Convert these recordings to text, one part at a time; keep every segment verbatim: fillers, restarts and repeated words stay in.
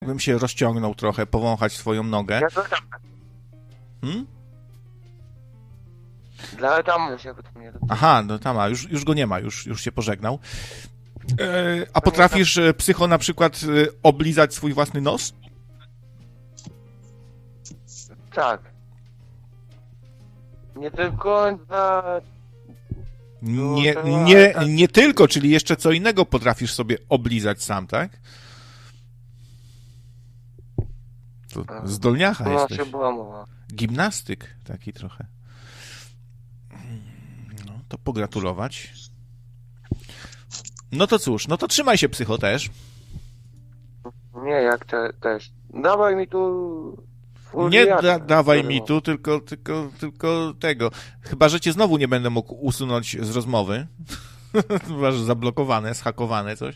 Bym się rozciągnął trochę, powąchać swoją nogę. Ja to tam. Hmm? Dla tam się nie. Aha, no tam, a już, już go nie ma, już, już się pożegnał. E, a potrafisz, e, psycho, na przykład e, oblizać swój własny nos? Tak. Nie tylko dla... Nie, nie, nie tylko, czyli jeszcze co innego potrafisz sobie oblizać sam, tak? To zdolniacha No, jesteś. się była mowa. Gimnastyk taki trochę. No, to pogratulować. No to cóż, no to trzymaj się, psycho, też. Nie, jak te, też. Dawaj mi tu... Nie da, dawaj mi tu, tylko, tylko, tylko tego. Chyba, że cię znowu nie będę mógł usunąć z rozmowy. Chyba, że zablokowane, zhakowane coś.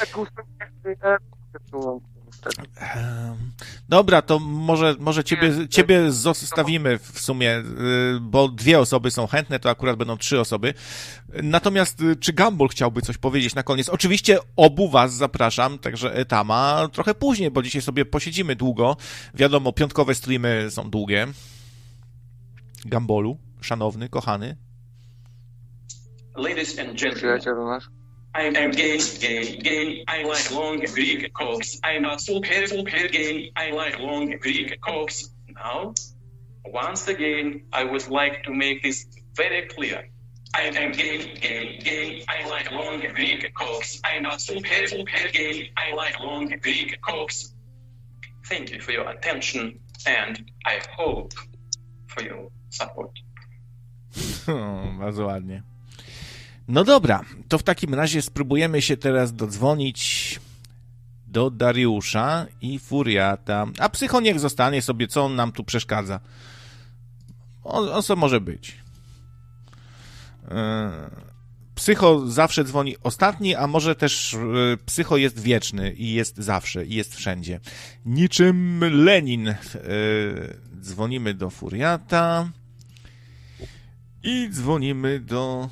Dobra, to może, może ciebie, ciebie zostawimy w sumie, bo dwie osoby są chętne, to akurat będą trzy osoby. Natomiast czy Gumball chciałby coś powiedzieć na koniec? Oczywiście obu was zapraszam, także Etama trochę później, bo dzisiaj sobie posiedzimy długo. Wiadomo, piątkowe streamy są długie. Gumballu, szanowny, kochany. Ladies and gentlemen. I am gay, gay, gay. I like long Greek cocks. I'm a super, super gay. I like long Greek cocks. Now, once again, I would like to make this very clear. I am gay, gay, gay. I like long Greek cocks. I'm a super, super gay. I like long Greek cocks. Thank you for your attention, and I hope for your support. O, bardzo ładnie. No dobra, to w takim razie spróbujemy się teraz dodzwonić do Dariusza i Furiata. A psycho niech zostanie sobie, co on nam tu przeszkadza. On, on co może być. Psycho zawsze dzwoni ostatni, a może też psycho jest wieczny i jest zawsze, i jest wszędzie. Niczym Lenin. Dzwonimy do Furiata i dzwonimy do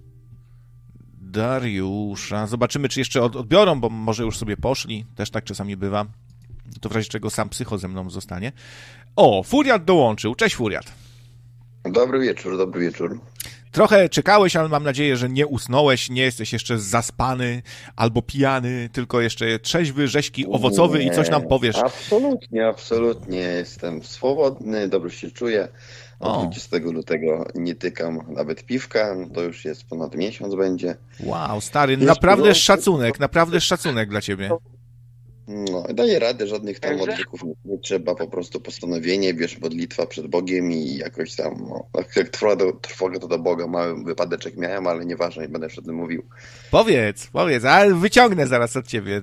Dariusza. Zobaczymy, czy jeszcze odbiorą, bo może już sobie poszli. Też tak czasami bywa. To w razie czego sam psycho ze mną zostanie. O, Furiat dołączył. Cześć, Furiat. Dobry wieczór, dobry wieczór. Trochę czekałeś, ale mam nadzieję, że nie usnąłeś, nie jesteś jeszcze zaspany albo pijany, tylko jeszcze trzeźwy, rzeźki, owocowy nie, i coś nam powiesz. Absolutnie, absolutnie. Jestem swobodny, dobrze się czuję. Od dwudziestego lutego nie tykam nawet piwka, to już jest ponad miesiąc będzie. Wow, stary, jest naprawdę porządku. Szacunek, naprawdę szacunek dla ciebie. No, daję radę, żadnych tam odwyków nie, nie trzeba, po prostu postanowienie, wiesz, modlitwa przed Bogiem i jakoś tam, no, jak trwoga, trwoga to do Boga, mały wypadeczek miałem, ale nieważne, nie będę już o tym mówił. Powiedz, powiedz, ale wyciągnę zaraz od ciebie.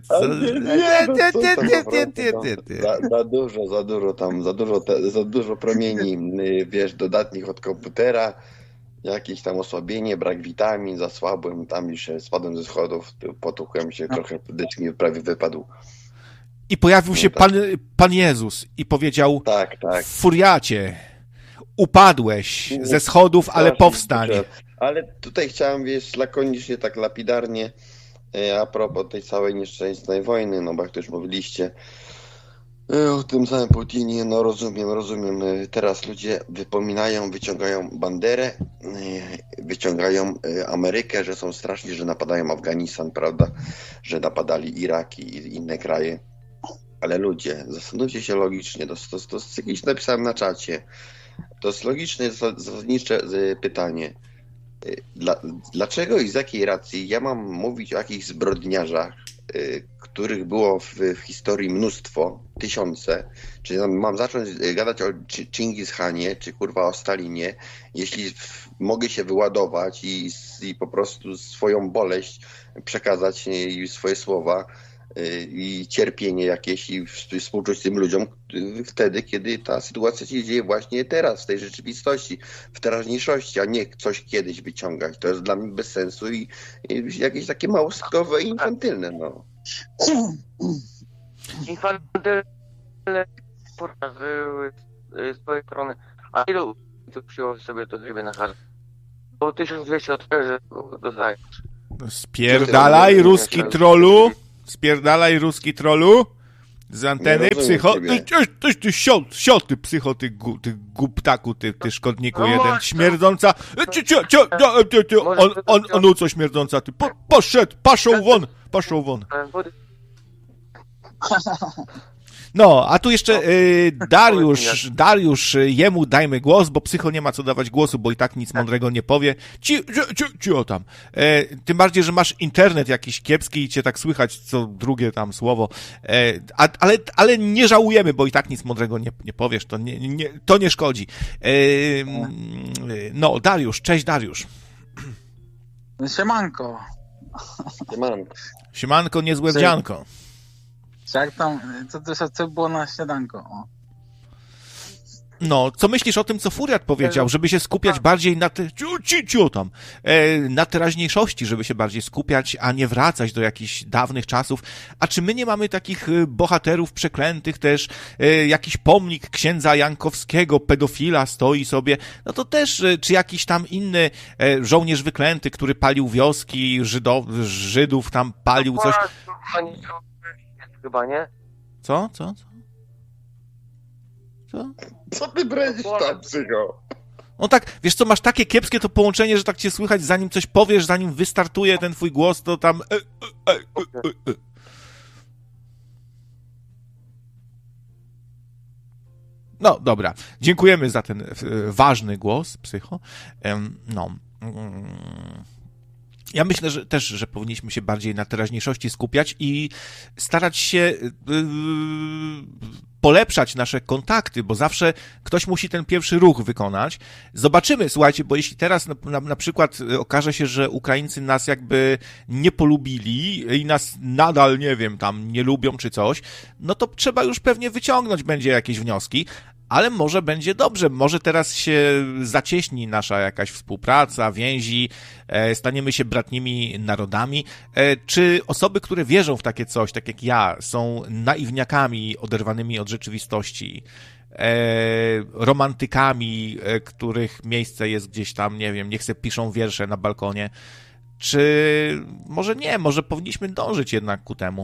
Za dużo, za dużo tam, za dużo, te, za dużo promieni, wiesz, dodatnich od komputera, jakieś tam osłabienie, brak witamin, zasłabłem, tam już spadłem ze schodów, potuchłem się, trochę dycz mi prawie wypadł. I pojawił się Pan, Pan Jezus i powiedział, tak, tak. Furiacie, upadłeś ze schodów, ale powstań. Ale tutaj chciałem, wiesz, lakonicznie, tak lapidarnie, a propos tej całej nieszczęsnej wojny, no bo jak to już mówiliście, o tym samym Putinie, no rozumiem, rozumiem. Teraz ludzie wypominają, wyciągają banderę, wyciągają Amerykę, że są straszni, że napadają Afganistan, prawda, że napadali Irak i inne kraje. Ale ludzie, zastanówcie się logicznie, to, to, to jest jakieś napisałem na czacie. To jest logiczne, zasadnicze pytanie. Dla, dlaczego i z jakiej racji ja mam mówić o jakichś zbrodniarzach, których było w, w historii mnóstwo, tysiące, czy mam zacząć gadać o Chingis Khanie, czy kurwa o Stalinie, jeśli w, mogę się wyładować i, i po prostu swoją boleść przekazać i swoje słowa i cierpienie jakieś i współczuć tym ludziom wtedy, kiedy ta sytuacja się dzieje właśnie teraz, w tej rzeczywistości, w teraźniejszości, a nie coś kiedyś wyciągać. To jest dla mnie bez sensu i, i jakieś takie małostkowe i infantylne, no. Infantylne z twojej strony. A ilu przyjął sobie to zrobię na kartę? Po tysiąc dwieście od dostajesz. Spierdalaj, ruski trolu! Spierdalaj, ruski trolu! Z anteny, psycho. Ty, ty, ty, sio, sio, ty psycho, ty, gu, ty guptaku, ty, ty szkodniku No jeden, może- śmierdząca. Cio, cio, cio, cio, cio, cio, Może on, to on, tak- onuco śmierdząca, ty, po, poszedł, paszą won, paszą won. No, a tu jeszcze y, Dariusz, Dariusz, y, jemu dajmy głos, bo psycho nie ma co dawać głosu, bo i tak nic mądrego nie powie. Ci, ci, ci, ci o tam. E, tym bardziej, że masz internet jakiś kiepski i cię tak słychać co drugie tam słowo. E, a, ale, ale nie żałujemy, bo i tak nic mądrego nie, nie powiesz, to nie, nie, to nie szkodzi. E, no, Dariusz, cześć Dariusz. Siemanko. Siemanko. Siemanko, niezłe wdzianko. Jak tam, co, co, co było na śniadanko? O. No, co myślisz o tym, co Furiat powiedział, żeby się skupiać bardziej na te, ciu, ciu, ciu, tam, e, na teraźniejszości, żeby się bardziej skupiać, a nie wracać do jakichś dawnych czasów. A czy my nie mamy takich e, bohaterów przeklętych też, e, jakiś pomnik księdza Jankowskiego, pedofila stoi sobie, no to też, e, czy jakiś tam inny e, żołnierz wyklęty, który palił wioski, Żydo, Żydów tam palił coś. Chyba nie? Co? Co? Co? Co? Co ty bredzisz tam, psycho? No tak, wiesz co, masz takie kiepskie to połączenie, że tak cię słychać, zanim coś powiesz, zanim wystartuje ten twój głos, to tam... E, e, e, e, e. No, dobra. Dziękujemy za ten e, ważny głos, psycho. Em, no... Mm. Ja myślę, że też, że powinniśmy się bardziej na teraźniejszości skupiać i starać się yy, polepszać nasze kontakty, bo zawsze ktoś musi ten pierwszy ruch wykonać. Zobaczymy, słuchajcie, bo jeśli teraz na, na, na przykład okaże się, że Ukraińcy nas jakby nie polubili i nas nadal, nie wiem, tam nie lubią czy coś, no to trzeba już pewnie wyciągnąć będzie jakieś wnioski. Ale może będzie dobrze, może teraz się zacieśni nasza jakaś współpraca, więzi, e, staniemy się bratnimi narodami. E, czy osoby, które wierzą w takie coś, tak jak ja, są naiwniakami oderwanymi od rzeczywistości, e, romantykami, e, których miejsce jest gdzieś tam, nie wiem, niech se piszą wiersze na balkonie, czy może nie, może powinniśmy dążyć jednak ku temu?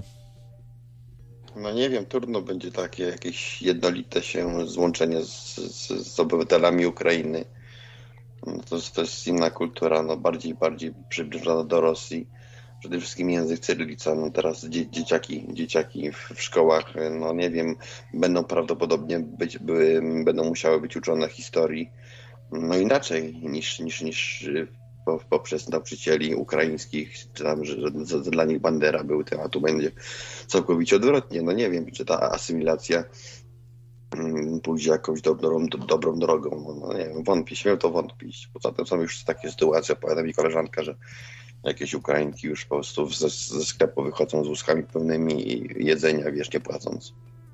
No nie wiem, trudno będzie takie jakieś jednolite się złączenie z, z, z obywatelami Ukrainy. No to, to jest inna kultura, no bardziej, bardziej przybliżona do Rosji. Przede wszystkim język cyrylica, no teraz dzie, dzieciaki, dzieciaki w, w szkołach, no nie wiem, będą prawdopodobnie być, by, będą musiały być uczone historii, no inaczej niż, niż, niż poprzez nauczycieli ukraińskich, czy tam, że, że dla nich Bandera był tym, a tu będzie całkowicie odwrotnie. No nie wiem, czy ta asymilacja um, pójdzie jakąś dobrą, do, dobrą drogą. No nie wiem, wątpię, śmiem to wątpić. Poza tym są już takie sytuacje, opowiada mi koleżanka, że jakieś Ukrainki już po prostu ze, ze sklepu wychodzą z wózkami pełnymi jedzenia, wiesz, nie płacąc.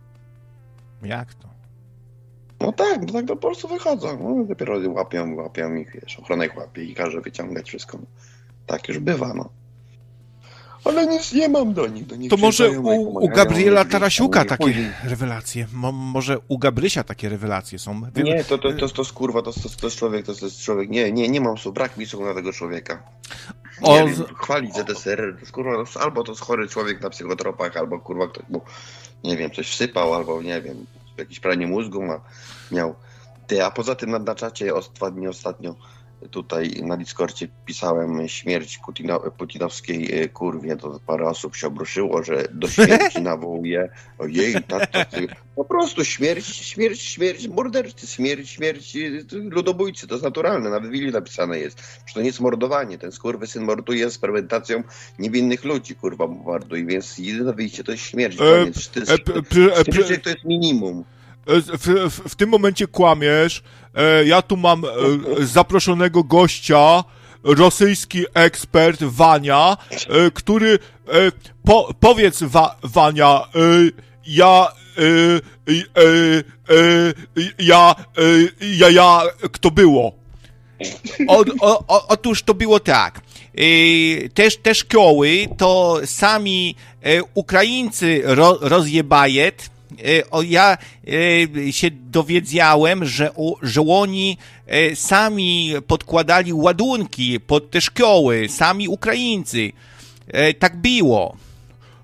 Jak to? No tak, no tak po prostu wychodzą. No, dopiero łapią, łapią ich, wiesz, ochrona ich łapie i każe wyciągać wszystko. Tak już bywa, no. Ale nic nie mam do nich. Do nich to może u, u Gabriela Tarasiuka takie później. rewelacje. Mo, może u Gabrysia takie rewelacje są. Wy... Nie, to, to, to, to jest kurwa, to, to, to jest człowiek, to, to jest człowiek. Nie, nie, nie mam słów, brak mi słów na tego człowieka. O, nie wiem, chwalić Z S R, to jest, kurwa, to jest, albo to jest chory człowiek na psychotropach, albo kurwa ktoś mu, nie wiem, coś wsypał, albo nie wiem, jakieś pranie mózgu ma, miał. Ty, a poza tym na, na czacie o, dwa dni ostatnio tutaj na Discordzie pisałem śmierć Putino, putinowskiej kurwie, to parę osób się obruszyło, że do śmierci nawołuje. Ojej, tato, ty. Po prostu śmierć, śmierć, śmierć, mordercy, śmierć, śmierć ludobójcy, to jest naturalne, nawet w Biblii napisane jest. Że to nie jest mordowanie, ten skurwysyn morduje z premedytacją niewinnych ludzi, kurwa, morduje, więc jedyne wyjście to jest śmierć, koniec. To jest, śmierć to jest minimum. W, w, w tym momencie kłamiesz. E, ja tu mam e, zaproszonego gościa, rosyjski ekspert Wania, e, który e, po, powiedz Wa, Wania, e, ja e, e, e, ja e, ja ja kto było? O, o, o, otóż to było tak. E, też te szkoły to sami e, Ukraińcy ro, rozjebajet. O, ja e, się dowiedziałem, że, o, że oni e, sami podkładali ładunki pod te szkoły, sami Ukraińcy. E, tak było.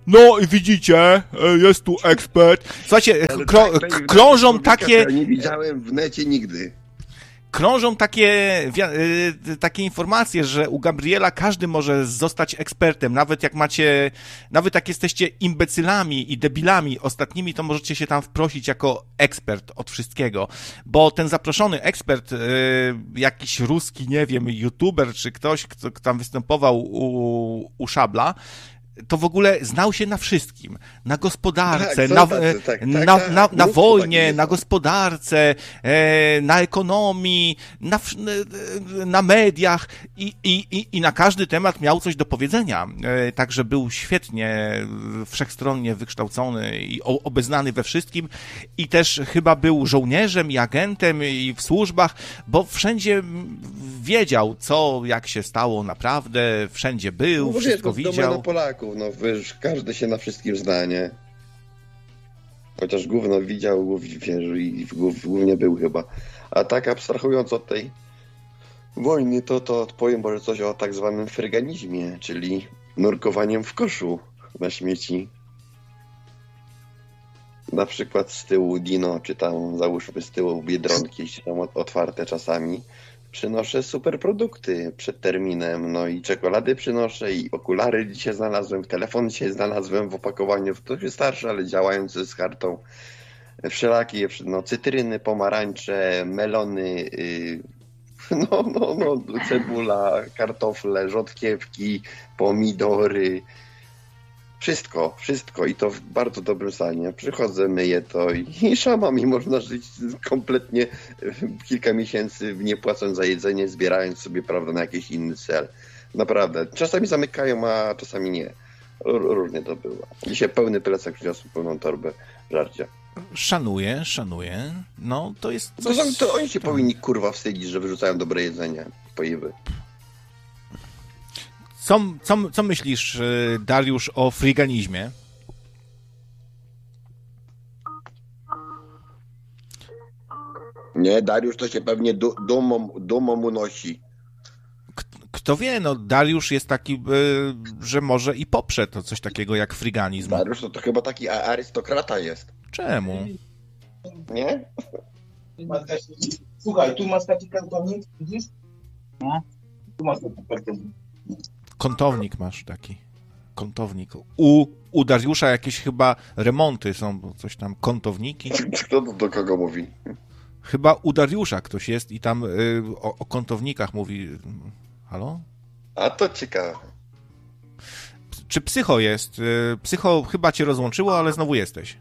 no i widzicie, jest tu ekspert. Słuchajcie, krą- tak, krążą takie... Nie widziałem w necie nigdy. Krążą takie, takie informacje, że u Gabriela każdy może zostać ekspertem, nawet jak macie, nawet jak jesteście imbecylami i debilami ostatnimi, to możecie się tam wprosić jako ekspert od wszystkiego, bo ten zaproszony ekspert, jakiś ruski, nie wiem, youtuber czy ktoś, kto tam występował u, u Szabla, to w ogóle znał się na wszystkim. Na gospodarce, tak, na, tacy, tak, na, tak, na, tak, na wojnie, tak na gospodarce, e, na ekonomii, na, na mediach i, i, i na każdy temat miał coś do powiedzenia. E, także był świetnie, wszechstronnie wykształcony i obeznany we wszystkim i też chyba był żołnierzem i agentem i w służbach, bo wszędzie wiedział, co, jak się stało naprawdę, wszędzie był, no, wszystko wiesz, widział. No Polaków, no wiesz, każdy się na wszystkim zna, nie? Chociaż gówno widział, wiesz, i głównie był chyba. A tak abstrahując od tej wojny, to, to odpowiem może coś o tak zwanym fryganizmie, czyli nurkowaniem w koszu na śmieci. Na przykład z tyłu Dino, czy tam załóżmy z tyłu Biedronki, jeśli są otwarte czasami, przynoszę super produkty przed terminem, no i czekolady przynoszę i okulary dzisiaj znalazłem, telefon dzisiaj znalazłem w opakowaniu, to wystarczy, ale działający z kartą. Wszelakie, no cytryny, pomarańcze, melony, yy, no, no, no, cebula, kartofle, rzodkiewki, pomidory, wszystko, wszystko i to w bardzo dobrym stanie. Przychodzę, myję to i, i szamami można żyć kompletnie kilka miesięcy, nie płacąc za jedzenie, zbierając sobie, prawda, na jakiś inny cel. Naprawdę. Czasami zamykają, a czasami nie. Różnie to było. Dzisiaj pełny plecak przyniosłem, pełną torbę żarcia. Szanuję, szanuję. No, to jest coś... To, to oni się tak. powinni, kurwa, wstydzić, że wyrzucają dobre jedzenie. Pojewy. Co, co, co myślisz, Dariusz, o fryganizmie? Nie, Dariusz to się pewnie du, dumą, dumą unosi. Kto wie, no Dariusz jest taki, że może i poprze to coś takiego jak fryganizm. Dariusz to, to chyba taki arystokrata jest. Czemu? Nie? Słuchaj, tu masz taki kartonik, widzisz? No, tu masz taki kartonik. Kątownik masz taki. Kątownik. U, u Dariusza jakieś chyba remonty są, coś tam, kątowniki. Kto do, do kogo mówi? Chyba u Dariusza ktoś jest i tam y, o, o kątownikach mówi. Halo? A to ciekawe. Czy Psycho jest? Y, Psycho chyba cię rozłączyło, ale znowu jesteś.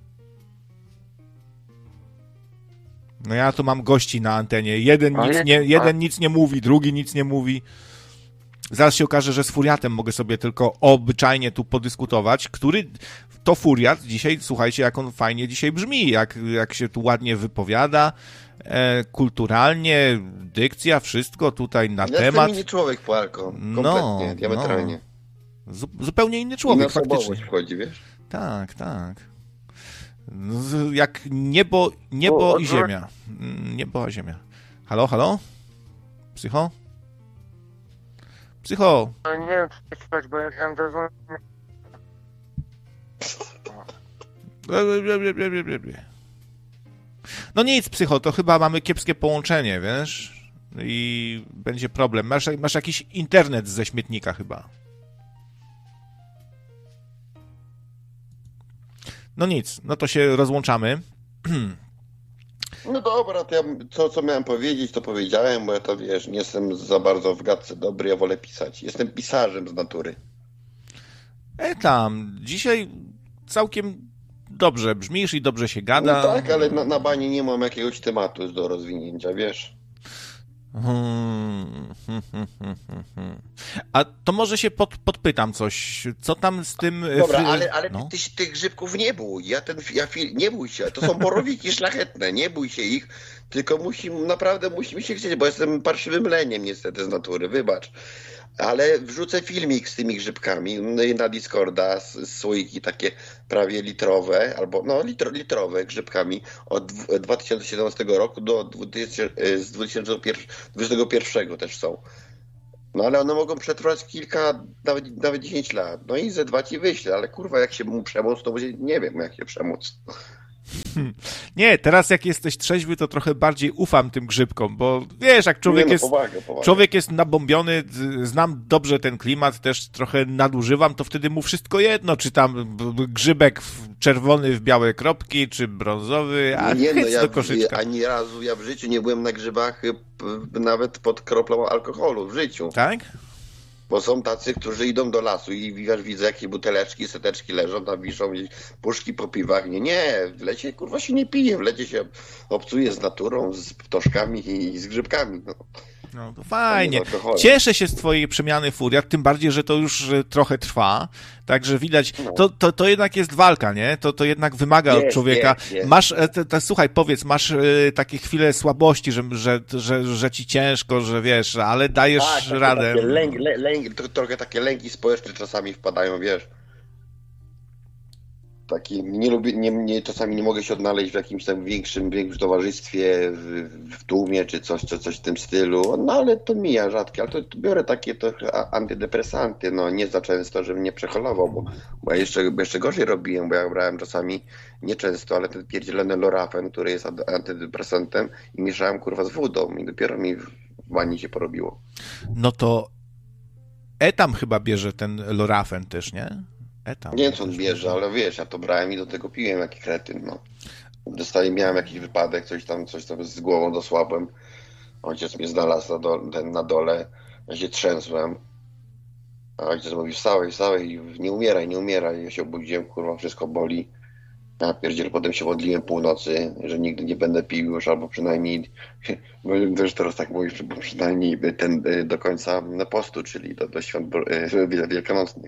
No ja tu mam gości na antenie. Jeden, nic nie, jeden nic nie mówi, drugi nic nie mówi. Zaraz się okaże, że z Furiatem mogę sobie tylko obyczajnie tu podyskutować, który to Furiat dzisiaj, słuchajcie, jak on fajnie dzisiaj brzmi, jak, jak się tu ładnie wypowiada, e, kulturalnie, dykcja, wszystko tutaj na ja temat. Jestem inny człowiek, Płarko, kompletnie, no, diametralnie. No. Zu- zupełnie inny człowiek, faktycznie. faktycznie. Wchodzi, wiesz? Tak, tak. Jak niebo, niebo o, i ziemia. Niebo a ziemia. Halo, halo? Psycho? Psycho! No nie wiem, czy słuchać, bo jak tam zadzwonię... No nic, Psycho, to chyba mamy kiepskie połączenie, wiesz? I będzie problem. Masz, masz jakiś internet ze śmietnika chyba. No nic, no to się rozłączamy. No dobra, to ja to, co miałem powiedzieć, to powiedziałem, bo ja to, wiesz, nie jestem za bardzo w gadce dobry, ja wolę pisać. Jestem pisarzem z natury. E tam, dzisiaj całkiem dobrze brzmisz i dobrze się gada. No tak, ale na, na bani nie mam jakiegoś tematu do rozwinięcia, wiesz? Hmm. A to może się pod, podpytam coś. Co tam z tym... Dobra, fry... ale, ale no. ty, ty tych grzybków nie bój. Ja ten, ja, nie bój się. To są borowiki szlachetne. Nie bój się ich. Tylko musi, naprawdę musi mi się chcieć, bo jestem parszywym leniem niestety z natury. Wybacz. Ale wrzucę filmik z tymi grzybkami na Discorda, z słoiki takie prawie litrowe, albo no litro, litrowe grzybkami od dwa tysiące siedemnastego roku do z dwa tysiące dwudziestego pierwszego też są. No ale one mogą przetrwać kilka, nawet, nawet dziesięć lat. No i ze dwa ci wyślę, ale kurwa, jak się mu przemóc, to będzie, nie wiem, jak się przemóc. Hmm. Nie, teraz jak jesteś trzeźwy, to trochę bardziej ufam tym grzybkom, bo wiesz, jak człowiek nie, no, jest powaga, powaga. człowiek jest nabombiony, znam dobrze ten klimat, też trochę nadużywam, to wtedy mu wszystko jedno, czy tam grzybek czerwony w białe kropki, czy brązowy, a nie, no, chyc ja do koszyczka. Ani razu ja w życiu nie byłem na grzybach nawet pod kroplą alkoholu, w życiu. Tak? Bo są tacy, którzy idą do lasu i wiesz, widzę, jakie buteleczki, seteczki leżą, tam wiszą puszki po piwach. Nie, nie, w lecie kurwa się nie pije, w lecie się obcuje z naturą, z ptoszkami i z grzybkami. No. No to fajnie. Cieszę się z twojej przemiany Furiat, tym bardziej, że to już trochę trwa, także widać, no. to, to, to jednak jest walka, nie? To, to jednak wymaga jest, od człowieka. Jest, jest. Masz, te, te, słuchaj, powiedz, masz y, takie chwile słabości, że, że, że, że ci ciężko, że wiesz, ale dajesz tak, radę. Takie lęk, lęk, lęk, to, trochę takie lęki społeczne czasami wpadają, wiesz. Taki, nie lubię, nie, nie, czasami nie mogę się odnaleźć w jakimś tam większym, większym towarzystwie, w, w tłumie, czy coś, czy coś w tym stylu, no ale to mija rzadkie, ale to, to biorę takie trochę antydepresanty, no nie za często, żebym nie przecholował, bo, bo ja jeszcze, jeszcze gorzej robiłem, bo ja brałem czasami, nie często, ale ten pierdzielony Lorafen, który jest antydepresantem i mieszałem kurwa z wodą i dopiero mi w bani się porobiło. No to Etam chyba bierze ten Lorafen też, nie? Etam. Nie wiem, co on bierze, ale wiesz, ja to brałem i do tego piłem jak kretyn, no. Dostali, miałem jakiś wypadek, coś tam, coś tam z głową dosłabłem. Ojciec mnie znalazł na, do, ten, na dole, ja się trzęsłem. A ojciec mówi, wstałej, wstałej, nie umieraj, nie umieraj. Ja się obudziłem, kurwa, wszystko boli. Ja pierdziel, potem się modliłem północy, że nigdy nie będę pił już, albo przynajmniej, też teraz tak mówisz, przynajmniej ten do końca postu, czyli do, do świąt wielkanocnych.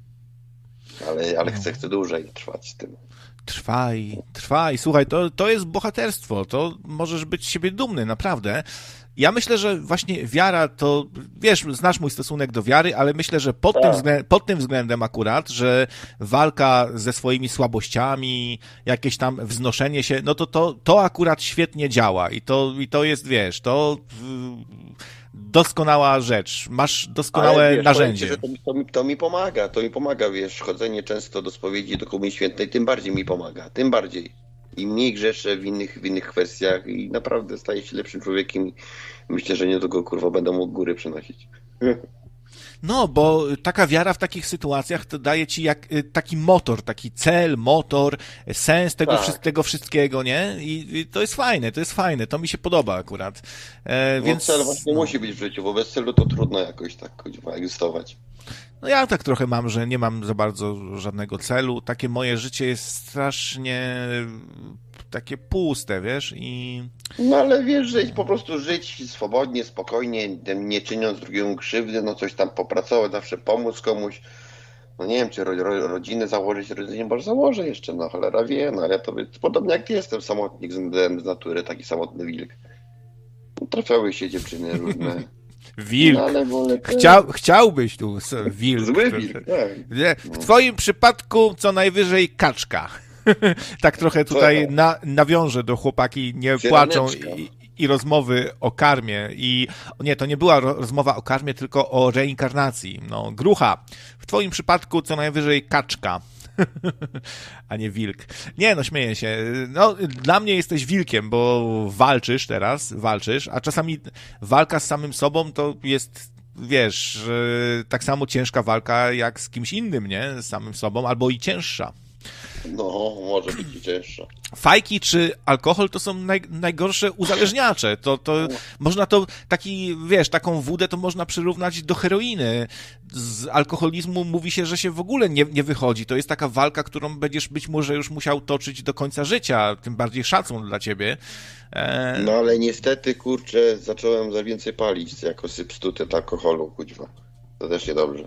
Ale, ale chcę, chcę dłużej trwać z tym. Trwaj, trwaj. Słuchaj, to, to jest bohaterstwo. To możesz być z siebie dumny, naprawdę. Ja myślę, że właśnie wiara to, wiesz, znasz mój stosunek do wiary, ale myślę, że pod, tak. tym, względem, pod tym względem akurat, że walka ze swoimi słabościami, jakieś tam wznoszenie się, no to to, to akurat świetnie działa i to, i to jest, wiesz, to doskonała rzecz. Masz doskonałe ale, wiesz, narzędzie. Że to, to, mi, to mi pomaga, to mi pomaga, wiesz, chodzenie często do spowiedzi, do Komunii Świętej, tym bardziej mi pomaga, tym bardziej. I mniej grzeszę w innych, w innych kwestiach i naprawdę staję się lepszym człowiekiem i myślę, że nie tylko kurwa będę mógł góry przynosić. No, bo taka wiara w takich sytuacjach to daje ci jak taki motor, taki cel, motor, sens tego, tak. tego wszystkiego, nie? I, I to jest fajne, to jest fajne, to mi się podoba akurat. E, no, więc cel właśnie no. musi być w życiu, bo bez celu to trudno jakoś tak egzystować. No ja tak trochę mam, że nie mam za bardzo żadnego celu. Takie moje życie jest strasznie takie puste, wiesz, i... No ale wiesz, że po prostu żyć swobodnie, spokojnie, nie czyniąc drugiemu krzywdy, no coś tam popracować, zawsze pomóc komuś. No nie wiem, czy ro, ro, rodzinę założyć, rodzinę może założę jeszcze, no cholera wie, no ale to podobnie jak ty jestem samotnik z, z natury, taki samotny wilk. Trafiały się dziewczyny różne. Wilk. No, Chciał, chciałbyś tu wilk. Zły wilk, tak. W twoim przypadku co najwyżej kaczka. Tak trochę tutaj na, nawiążę do chłopaki, nie płaczą i, i rozmowy o karmie. I nie, to nie była rozmowa o karmie, tylko o reinkarnacji. No, grucha. W twoim przypadku co najwyżej kaczka. A nie wilk. Nie, no śmieję się. No, dla mnie jesteś wilkiem, bo walczysz teraz, walczysz, a czasami walka z samym sobą to jest, wiesz, tak samo ciężka walka jak z kimś innym, nie? Z samym sobą, albo i cięższa. No, może być i cięższa. Fajki czy alkohol to są naj, najgorsze uzależniacze. To, to można to, taki, wiesz, taką wódę to można przyrównać do heroiny. Z alkoholizmu mówi się, że się w ogóle nie, nie wychodzi. To jest taka walka, którą będziesz być może już musiał toczyć do końca życia. Tym bardziej szacun dla ciebie. E... No ale niestety, kurczę, zacząłem za więcej palić jako substytut alkoholu, kuźwa. To też niedobrze.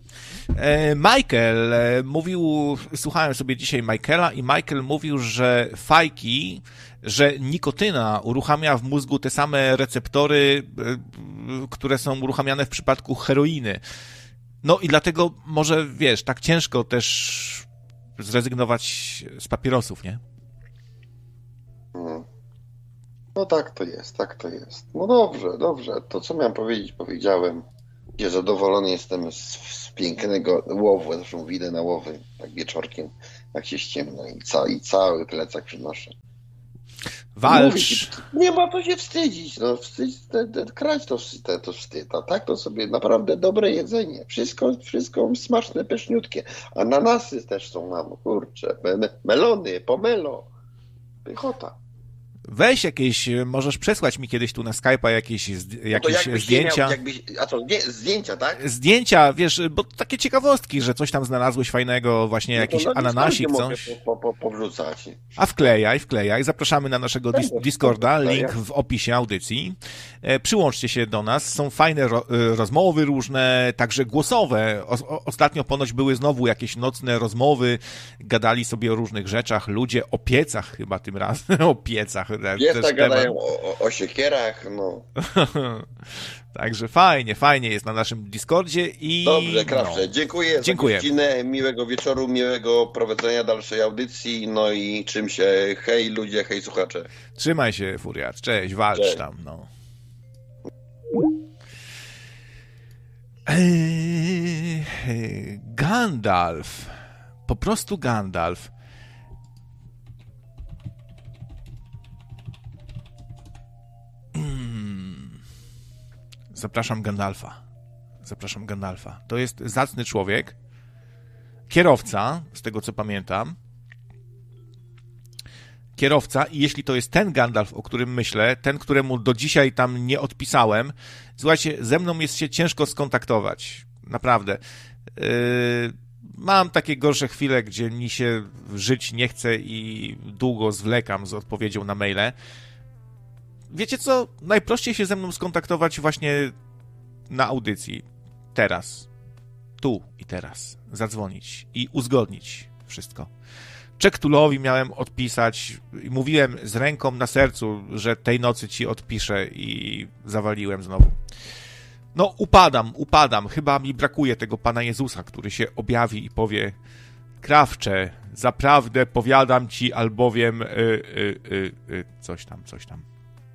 Michael mówił, słuchałem sobie dzisiaj Michaela i Michael mówił, że fajki, że nikotyna uruchamia w mózgu te same receptory, które są uruchamiane w przypadku heroiny. No i dlatego może, wiesz, tak ciężko też zrezygnować z papierosów, nie? Hmm. No tak to jest, tak to jest. No dobrze, dobrze. To co miałem powiedzieć, powiedziałem. Ja zadowolony jestem z, z pięknego łowu, zresztą idę na łowy tak wieczorkiem, jak się ściemna i, ca, i cały plecak przynoszę. Walcz! Mówię, nie ma to się wstydzić, no wstydź, te, te, krać to, te, to wstyd, a tak to sobie naprawdę dobre jedzenie, wszystko, wszystko smaczne, pyszniutkie, ananasy też są, mam, kurczę, me, melony, pomelo, pychota. Weź jakieś, możesz przesłać mi kiedyś tu na Skype'a jakieś, jakieś no zdjęcia. Miał, jakbyś, a co, nie, zdjęcia, tak? Zdjęcia, wiesz, bo takie ciekawostki, że coś tam znalazłeś fajnego, właśnie no jakiś ananasik, coś. Po, po, powrzucać. A wklejaj, wklejaj. Zapraszamy na naszego dis- Discorda, link w opisie audycji. E, przyłączcie się do nas, są fajne ro- rozmowy różne, także głosowe. O- o- ostatnio ponoć były znowu jakieś nocne rozmowy, gadali sobie o różnych rzeczach, ludzie o piecach chyba tym razem, o piecach. Piesa gadają o, o siekierach, no. Także fajnie, fajnie jest na naszym Discordzie i... Dobrze, Krawcze, no. dziękuję, dziękuję za godzinę, miłego wieczoru, miłego prowadzenia dalszej audycji, no i czym się, hej ludzie, hej słuchacze. Trzymaj się, Furiat, cześć, walcz cześć. tam, no. Eee, Gandalf, po prostu Gandalf. Zapraszam Gandalfa. Zapraszam Gandalfa. To jest zacny człowiek, kierowca, z tego co pamiętam. Kierowca i jeśli to jest ten Gandalf, o którym myślę, ten, któremu do dzisiaj tam nie odpisałem, słuchajcie, ze mną jest się ciężko skontaktować. Naprawdę. Yy, mam takie gorsze chwile, gdzie mi się żyć nie chce i długo zwlekam z odpowiedzią na maile. Wiecie co? Najprościej się ze mną skontaktować właśnie na audycji. Teraz. Tu i teraz. Zadzwonić i uzgodnić wszystko. Czektulowi miałem odpisać i mówiłem z ręką na sercu, że tej nocy ci odpiszę i zawaliłem znowu. No upadam, upadam. Chyba mi brakuje tego Pana Jezusa, który się objawi i powie: Krawcze, zaprawdę powiadam ci, albowiem y, y, y, y, coś tam, coś tam.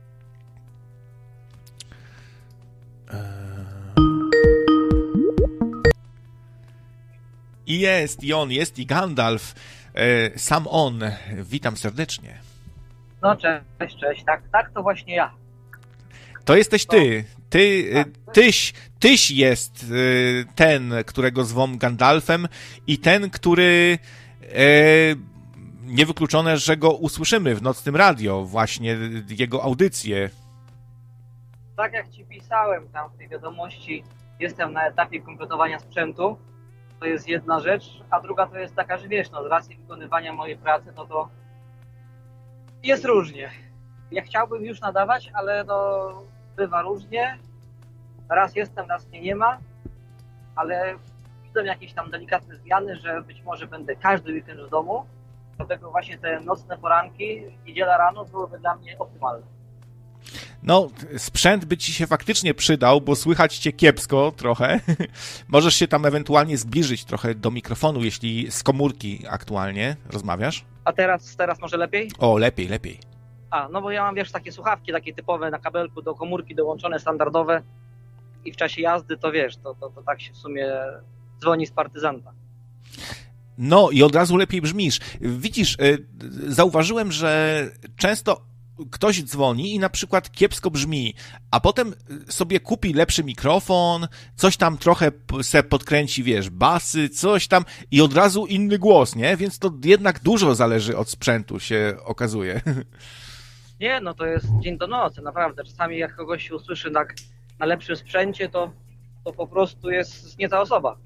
I jest, i on jest, i Gandalf, e, sam on. Witam serdecznie. No cześć, cześć, tak, tak to właśnie ja. To jesteś ty. Ty, tyś, tyś jest ten, którego zwą Gandalfem i ten, który e, niewykluczone, że go usłyszymy w Nocnym Radio, właśnie jego audycję. Tak jak ci pisałem tam w tej wiadomości, jestem na etapie kompletowania sprzętu. To jest jedna rzecz, a druga to jest taka, że wiesz, no z racji wykonywania mojej pracy, no to jest różnie. Ja chciałbym już nadawać, ale no bywa różnie. Raz jestem, raz mnie nie ma, ale widzę jakieś tam delikatne zmiany, że być może będę każdy weekend w domu. Dlatego właśnie te nocne poranki, niedziela rano byłyby dla mnie optymalne. No, sprzęt by ci się faktycznie przydał, bo słychać cię kiepsko trochę. Możesz się tam ewentualnie zbliżyć trochę do mikrofonu, jeśli z komórki aktualnie rozmawiasz. A teraz, teraz może lepiej? O, lepiej, lepiej. A, no bo ja mam, wiesz, takie słuchawki, takie typowe na kabelku do komórki dołączone, standardowe i w czasie jazdy to wiesz, to, to, to tak się w sumie dzwoni z partyzanta. No i od razu lepiej brzmisz. Widzisz, zauważyłem, że często ktoś dzwoni i na przykład kiepsko brzmi, a potem sobie kupi lepszy mikrofon, coś tam trochę se podkręci, wiesz, basy, coś tam i od razu inny głos, nie? Więc to jednak dużo zależy od sprzętu, się okazuje. Nie, no to jest dzień do nocy, naprawdę. Czasami jak kogoś się usłyszy na, na lepszym sprzęcie, to, to po prostu jest nie ta osoba.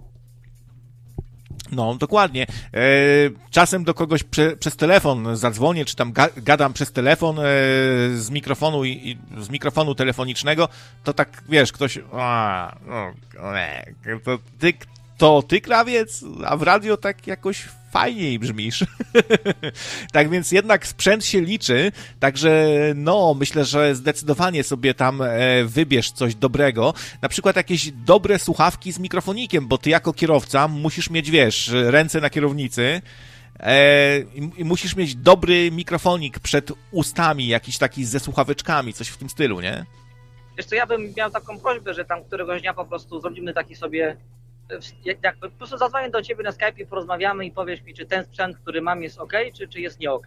No, dokładnie. E, czasem do kogoś prze, przez telefon zadzwonię, czy tam ga, gadam przez telefon e, z mikrofonu i, i z mikrofonu telefonicznego, to tak, wiesz, ktoś a, no, to ty, to ty, krawiec, a w radio tak jakoś fajniej brzmisz. Tak więc jednak sprzęt się liczy, także no, myślę, że zdecydowanie sobie tam e, wybierz coś dobrego, na przykład jakieś dobre słuchawki z mikrofonikiem, bo ty jako kierowca musisz mieć, wiesz, ręce na kierownicy e, i, i musisz mieć dobry mikrofonik przed ustami, jakiś taki ze słuchaweczkami, coś w tym stylu, nie? Wiesz co, ja bym miał taką prośbę, że tam któregoś dnia po prostu zrobimy taki sobie, jak, jak po prostu zadzwonię do ciebie na Skype'ie, porozmawiamy i powiesz mi, czy ten sprzęt, który mam, jest ok, czy, czy jest nie ok.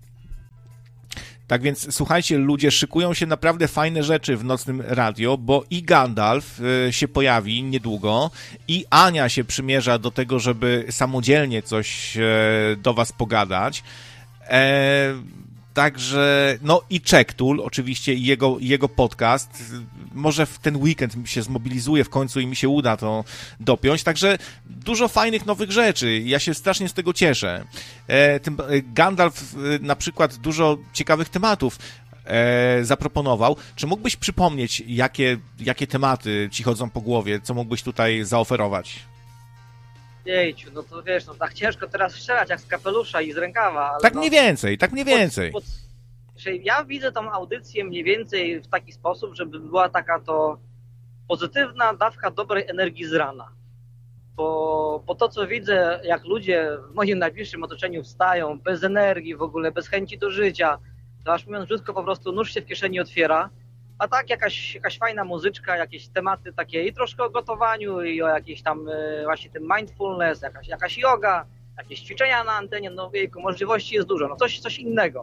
Tak więc słuchajcie, ludzie, szykują się naprawdę fajne rzeczy w Nocnym Radio, bo i Gandalf y, się pojawi niedługo, i Ania się przymierza do tego, żeby samodzielnie coś e, do was pogadać. E, Także, no i Czektul, oczywiście, i jego, jego podcast. Może w ten weekend się zmobilizuje w końcu i mi się uda to dopiąć. Także dużo fajnych nowych rzeczy. Ja się strasznie z tego cieszę. E, tym, Gandalf e, na przykład dużo ciekawych tematów e, zaproponował. Czy mógłbyś przypomnieć, jakie, jakie tematy ci chodzą po głowie? Co mógłbyś tutaj zaoferować? Jejciu, no to wiesz, no tak ciężko teraz strzelać jak z kapelusza i z rękawa. Ale tak no, mniej więcej, tak mniej więcej. Pod, pod, ja widzę tą audycję mniej więcej w taki sposób, żeby była taka to pozytywna dawka dobrej energii z rana. Bo, bo to, co widzę, jak ludzie w moim najbliższym otoczeniu wstają bez energii w ogóle, bez chęci do życia, to aż mówiąc brzydko, po prostu nóż się w kieszeni otwiera. A tak jakaś, jakaś fajna muzyczka, jakieś tematy takie i troszkę o gotowaniu i o jakiejś tam y, właśnie tym mindfulness, jakaś, jakaś yoga, jakieś ćwiczenia na antenie, no jejku, możliwości jest dużo, no coś, coś innego.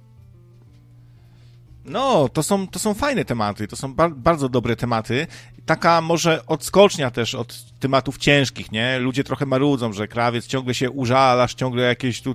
No, to są, to są fajne tematy, to są bar- bardzo dobre tematy. Taka może odskocznia też od tematów ciężkich, nie? Ludzie trochę marudzą, że krawiec ciągle się użalasz, ciągle jakieś tu